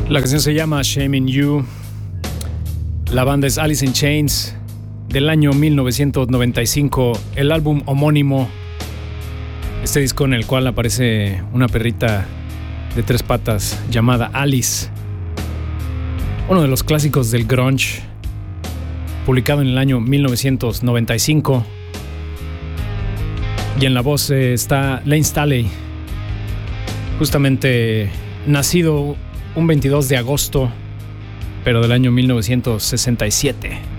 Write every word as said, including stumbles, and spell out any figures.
La canción se llama Shame in You. La banda es Alice in Chains, del año mil novecientos noventa y cinco, el álbum homónimo. Este disco en el cual aparece una perrita de tres patas llamada Alice. Uno de los clásicos del grunge, publicado en el año mil novecientos noventa y cinco. Y en la voz eh, está Lane Staley, justamente nacido un veintidós de agosto, pero del año mil novecientos sesenta y siete.